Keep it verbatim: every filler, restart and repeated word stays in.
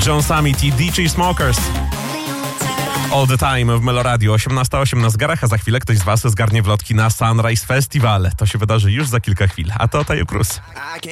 John Summit i D J Smokers. All the Time w Meloradio. osiemnasta osiem na zegarach, a za chwilę ktoś z was zgarnie wlotki na Sunrise Festival. To się wydarzy już za kilka chwil. A to Tayo Cruz.